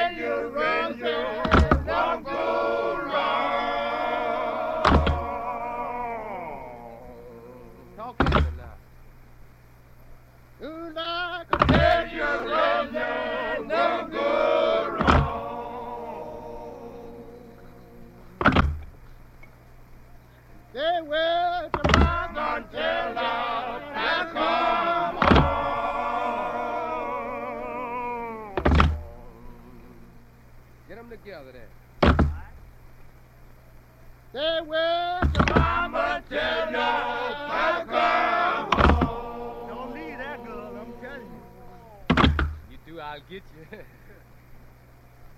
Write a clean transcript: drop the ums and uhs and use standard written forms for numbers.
dangerous, don't go wrong. Talk to me now. You like a dangerous, don't go wrong. They will tomorrow until I come home. Get them together there. They will tomorrow until I come home. Don't leave that girl, I'm telling you. You do, I'll get you.